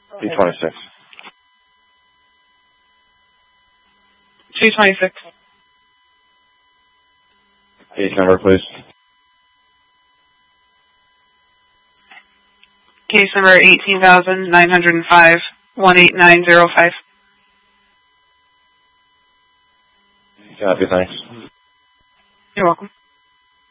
P26. 226. Case number, please. Case number 18,905, 18905. Copy, thanks. You're welcome.